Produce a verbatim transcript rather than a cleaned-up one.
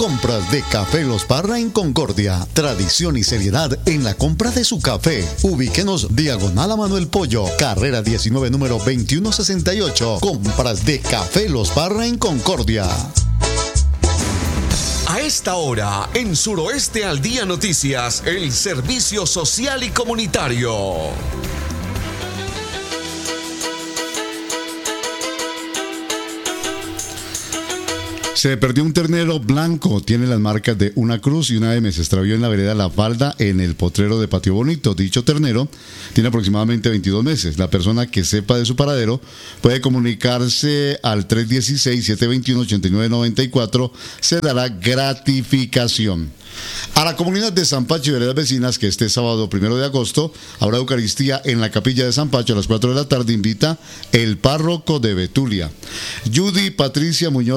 Compras de Café Los Parra en Concordia. Tradición y seriedad en la compra de su café. Ubíquenos diagonal a Manuel Pollo, carrera diecinueve, número veintiuno sesenta y ocho. Compras de Café Los Parra en Concordia. A esta hora, en Suroeste al Día Noticias, el servicio social y comunitario. Se perdió un ternero blanco, tiene las marcas de una cruz y una M. Se extravió en la vereda La Falda, en el potrero de Patio Bonito. Dicho ternero tiene aproximadamente veintidós meses. La persona que sepa de su paradero puede comunicarse al tres uno seis, siete dos uno, ocho nueve nueve cuatro. Se dará gratificación. A la comunidad de San Pacho y veredas vecinas, que este sábado primero de agosto habrá Eucaristía en la capilla de San Pacho a las cuatro de la tarde, invita el párroco de Betulia. Judy Patricia Muñoz